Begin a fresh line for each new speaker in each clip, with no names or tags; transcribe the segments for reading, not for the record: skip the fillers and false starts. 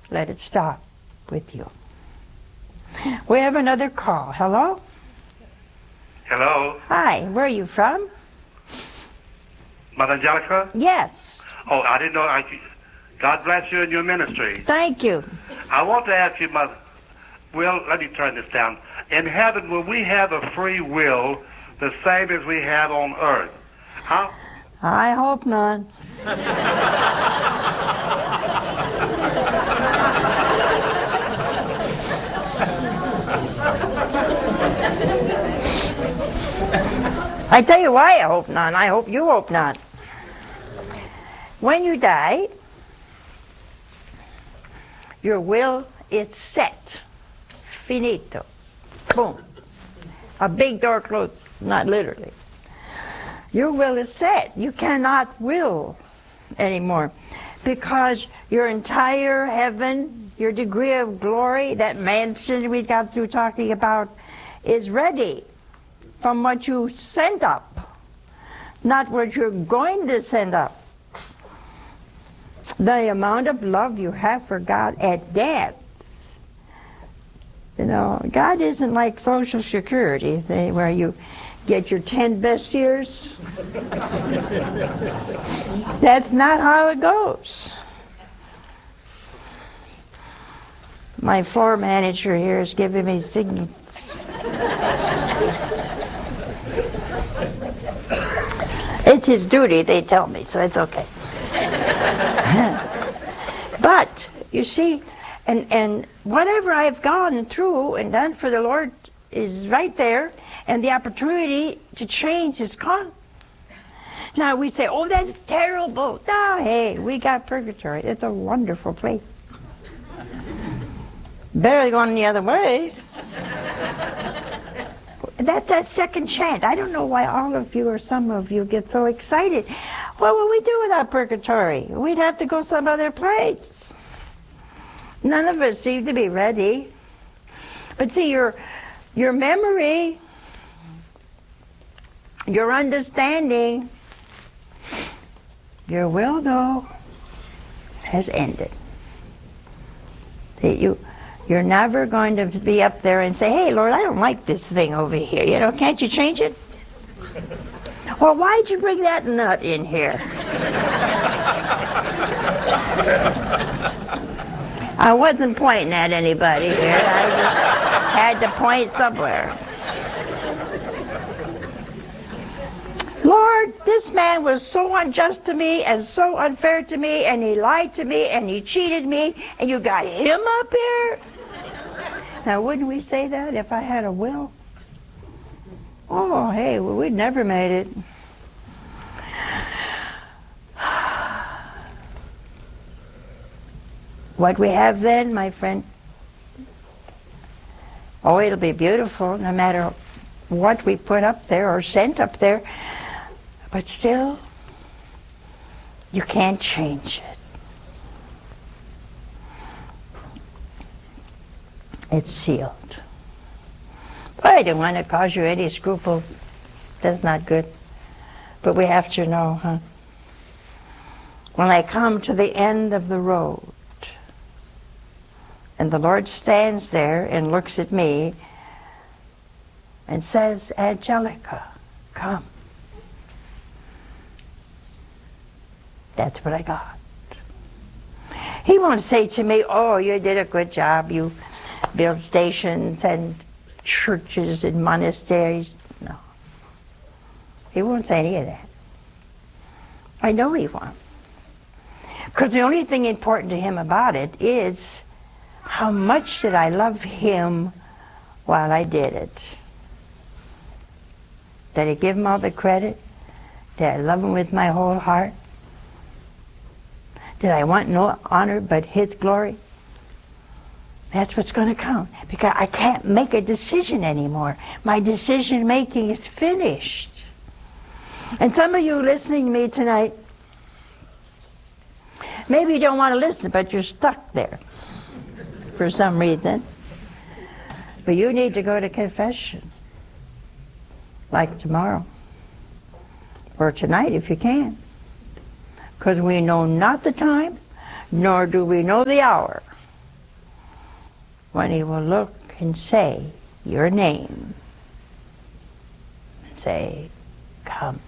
let it stop with you. We have another call. Hello?
Hello?
Hi, where are you from?
Mother Angelica?
Yes.
Oh, I didn't know. God bless you in your ministry.
Thank you.
I want to ask you, Mother, well, let me turn this down. In heaven, will we have a free will the same as we have on earth? How?
I hope not. I tell you why I hope not. I hope you hope not. When you die, your will is set. Finito. Boom. A big door closed, not literally. Your will is set. You cannot will anymore because your entire heaven, your degree of glory, that mansion we got through talking about, is ready from what you sent up, not what you're going to send up. The amount of love you have for God at death. You know, God isn't like Social Security, where you get your 10 best years. That's not how it goes. My floor manager here is giving me signals. It's his duty, they tell me, so it's okay. But, you see, and whatever I've gone through and done for the Lord is right there, and the opportunity to change is gone. Now we say, oh, that's terrible. No, hey, we got purgatory. It's a wonderful place. Better than going the other way. That's that second chance. I don't know why all of you or some of you get so excited. What would we do without purgatory? We'd have to go some other place. None of us seem to be ready. But see, your memory, your understanding, your will, though, has ended. You're never going to be up there and say, hey, Lord, I don't like this thing over here. You know, can't you change it? Or why'd you bring that nut in here? I wasn't pointing at anybody here. I just had to point somewhere. Lord, this man was so unjust to me and so unfair to me, and he lied to me and he cheated me, and you got him up here? Now, wouldn't we say that if I had a will? Oh, hey, well, we'd never made it. What we have then, my friend, oh, it'll be beautiful no matter what we put up there or sent up there, but still, you can't change it. It's sealed. But I didn't want to cause you any scruples. That's not good. But we have to know, huh? When I come to the end of the road, and the Lord stands there and looks at me and says, Angelica, come. That's what I got. He won't say to me, oh, you did a good job. You built stations and churches and monasteries. No. He won't say any of that. I know he won't. Because the only thing important to him about it is how much did I love him while I did it? Did I give him all the credit? Did I love him with my whole heart? Did I want no honor but his glory? That's what's going to count. Because I can't make a decision anymore. My decision making is finished. And some of you listening to me tonight, maybe you don't want to listen, but you're stuck there for some reason. But you need to go to confession. Like tomorrow. Or tonight if you can. Because we know not the time, nor do we know the hour when he will look and say your name. Say, come.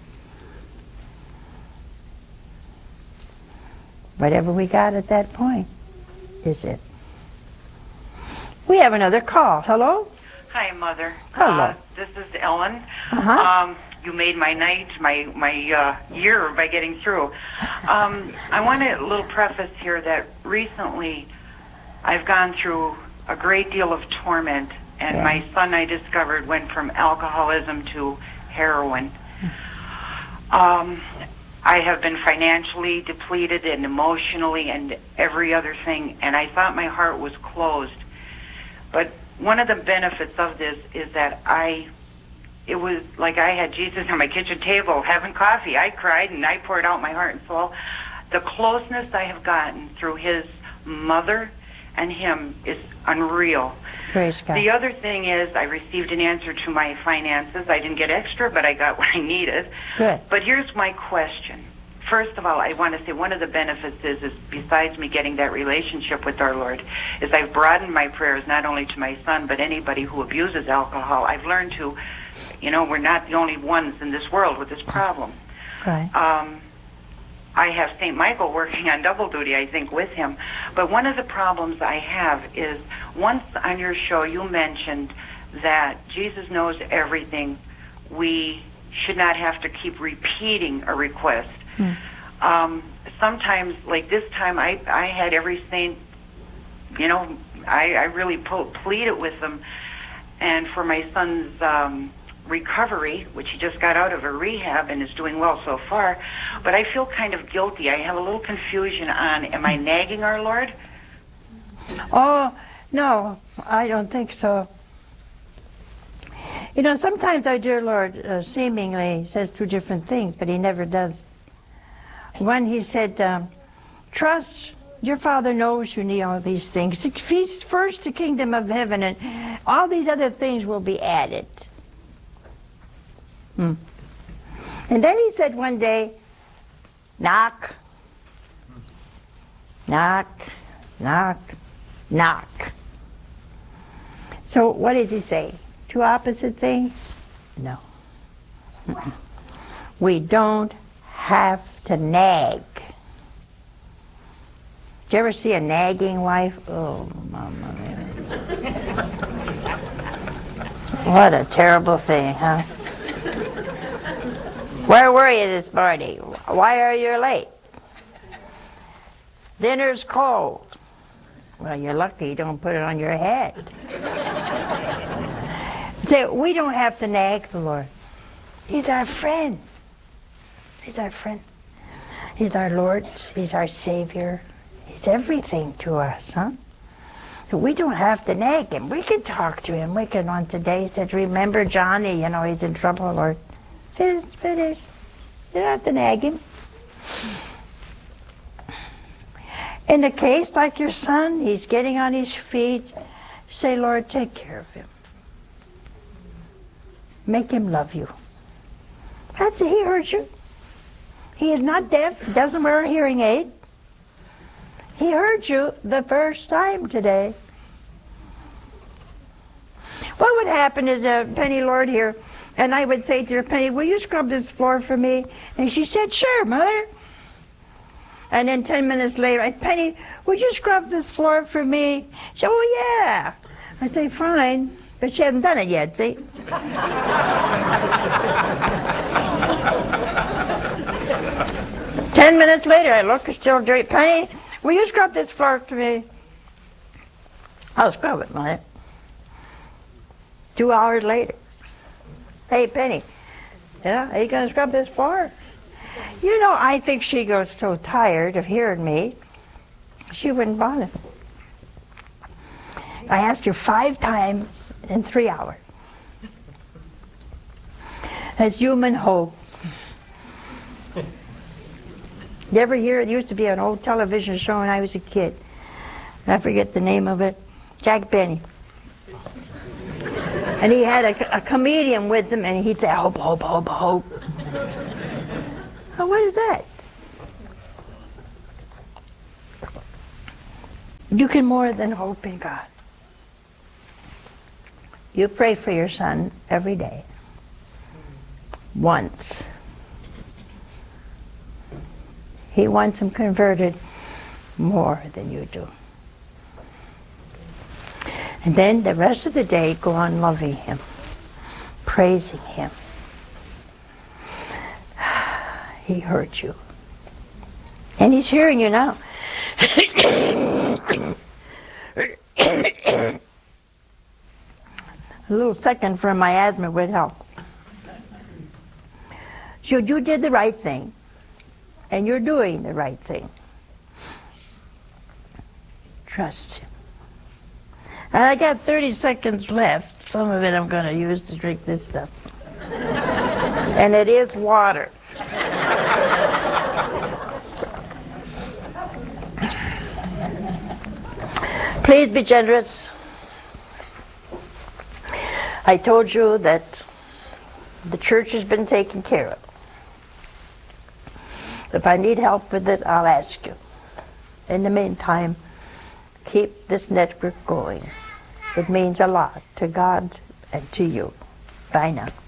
Whatever we got at that point is it. We have another call. Hello?
Hi, Mother.
Hello.
This is Ellen.
Uh-huh.
You made my night, my year by getting through. I want a little preface here that recently I've gone through a great deal of torment, and my son, I discovered, went from alcoholism to heroin. I have been financially depleted and emotionally and every other thing, and I thought my heart was closed. But one of the benefits of this is that it was like I had Jesus on my kitchen table having coffee. I cried and I poured out my heart and soul. The closeness I have gotten through his mother and him is unreal.
Praise God.
The other thing is I received an answer to my finances. I didn't get extra, but I got what I needed.
Good.
But here's my question. First of all, I want to say one of the benefits is besides me getting that relationship with our Lord, is I've broadened my prayers not only to my son, but anybody who abuses alcohol. I've learned to, we're not the only ones in this world with this problem.
Right.
I have St. Michael working on double duty, I think, with him. But one of the problems I have is once on your show you mentioned that Jesus knows everything. We should not have to keep repeating a request. Sometimes, like this time, I had every saint, I really pleaded with them. And for my son's recovery, which he just got out of a rehab and is doing well so far, but I feel kind of guilty. I have a little confusion on, am I nagging our Lord?
Oh, no, I don't think so. Sometimes our dear Lord seemingly says two different things, but he never does. One, he said, trust, your Father knows you need all these things. Seek first the kingdom of heaven, and all these other things will be added. And then he said one day, knock, knock, knock, knock. So what does he say? Two opposite things? No. We don't have to nag. Did you ever see a nagging wife? Oh, Mama. What a terrible thing, huh? Where were you this morning? Why are you late? Dinner's cold. Well, you're lucky you don't put it on your head. So we don't have to nag the Lord. He's our friend. He's our friend. He's our Lord. He's our Savior. He's everything to us, huh? So we don't have to nag him. We can talk to him. We can, on today, he said, remember Johnny, he's in trouble, Lord. Finish. You don't have to nag him. In a case like your son, he's getting on his feet. Say, Lord, take care of him. Make him love you. That's it. He heard you. He is not deaf. He doesn't wear a hearing aid. He heard you the first time today. What would happen is Penny Lord here, and I would say to her, Penny, will you scrub this floor for me? And she said, sure, Mother. And then 10 minutes later, Penny, would you scrub this floor for me? She said, oh, yeah. I say, fine. But she hasn't done it yet, see? 10 minutes later, I look, it's still dirty. Penny, will you scrub this floor for me? I'll scrub it, Mother. 2 hours later. Hey, Penny, are you going to scrub this floor? I think she goes so tired of hearing me, she wouldn't bother. I asked her 5 times in 3 hours. That's human hope. You ever hear, it used to be an old television show when I was a kid. I forget the name of it. Jack Benny. And he had a comedian with him, and he'd say, hope, hope, hope, hope. Oh, what is that? You can more than hope in God. You pray for your son every day. Once. He wants him converted more than you do. And then the rest of the day, go on loving him, praising him. He hurt you. And he's hearing you now. A little second for my asthma would help. So you did the right thing, and you're doing the right thing. Trust him. And I got 30 seconds left. Some of it I'm going to use to drink this stuff. And it is water. Please be generous. I told you that the church has been taken care of. If I need help with it, I'll ask you. In the meantime, keep this network going. It means a lot to God and to you. Bye now.